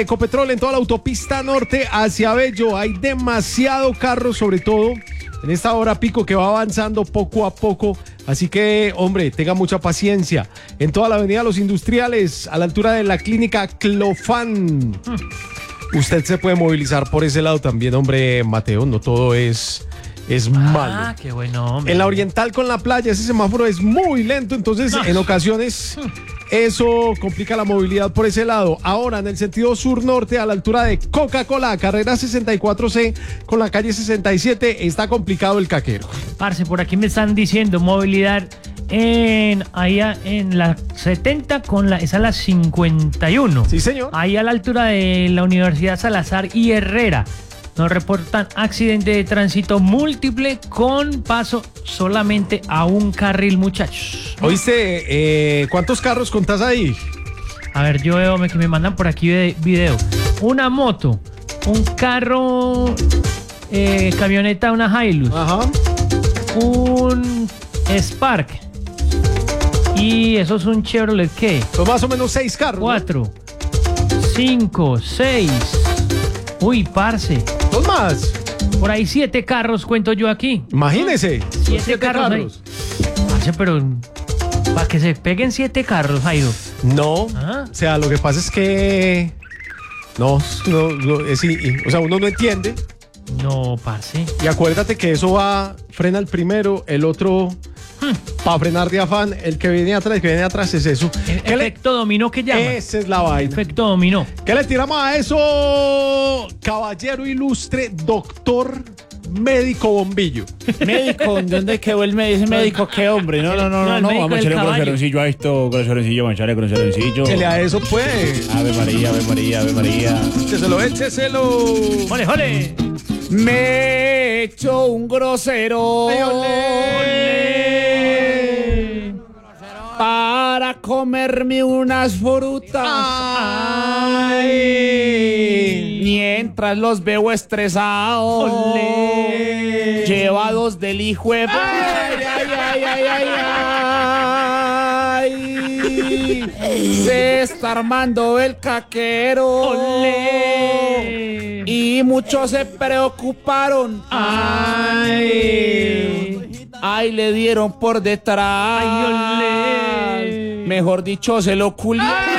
Ecopetrol en toda la autopista norte hacia Bello. Hay demasiado carro, sobre todo en esta hora pico que va avanzando poco a poco. Así que, hombre, tenga mucha paciencia. En toda la avenida Los Industriales, a la altura de la clínica Clofán. Usted se puede movilizar por ese lado también, hombre, Mateo. No todo es malo. Ah, qué bueno, hombre. En la Oriental con la playa, ese semáforo es muy lento, entonces en ocasiones eso complica la movilidad por ese lado. Ahora, en el sentido sur-norte, a la altura de Coca-Cola, carrera 64C con la calle 67, está complicado el caquero. Parce, por aquí me están diciendo movilidad allá en la 70 esa es la 51. Sí, señor. Ahí a la altura de la Universidad Salazar y Herrera. Nos reportan accidente de tránsito múltiple con paso solamente a un carril, muchachos. ¿Oíste? ¿Cuántos carros contás ahí? A ver, yo veo que me mandan por aquí video. Una moto, un carro, camioneta, una Hilux. Ajá. Un Spark. Y eso es un Chevrolet, ¿qué? Son más o menos 6 carros. 4, 5, 6. Uy, parce. ¿Dos más? Por ahí 7 carros cuento yo aquí. Imagínese. 7 carros. Parce, pero para que se peguen 7 carros, Jairo. No. ¿Ah? O sea, lo que pasa es que no, o sea, uno no entiende. No, parce. Y acuérdate que eso frena el primero, el otro para frenar de afán, el que viene atrás es eso. Efecto dominó que llama. Esa es la vaina. Efecto dominó. ¿Qué le tiramos a eso? Caballero ilustre, doctor, médico bombillo. Médico, ¿dónde quedó el médico? ¿Qué hombre? No. el médico Vamos a del echarle un caballo. groseroncillo a esto, groseroncillo, vamos a echarle groseroncillo. Échele a eso, pues. Ave María, Ave María, Ave María. Écheselo. ¡Ole, ole! Me echo un grosero. Ay, ole. Para comerme unas frutas. Ay. Mientras los veo estresados. Olé. Llevados del hijo de... Ay. Se está armando el caquero. ¡Olé! Y muchos se preocuparon. Ay, le dieron por detrás. Ay, olé. Mejor dicho, se lo culiaron.